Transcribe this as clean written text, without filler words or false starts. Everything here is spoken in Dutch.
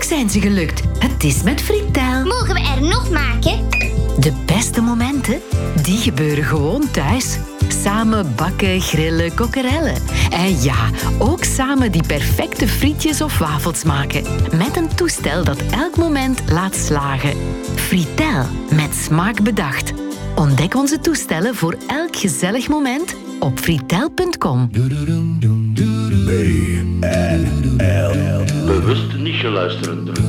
zijn ze gelukt. Het is met Fritel. Mogen we er nog maken? De beste momenten, die gebeuren gewoon thuis. Samen bakken, grillen, kokkerellen. En ja, ook samen die perfecte frietjes of wafels maken. Met een toestel dat elk moment laat slagen. Fritel, met smaak bedacht. Ontdek onze toestellen voor elk gezellig moment op fritel.com. BNL. Bewust niet geluisterd.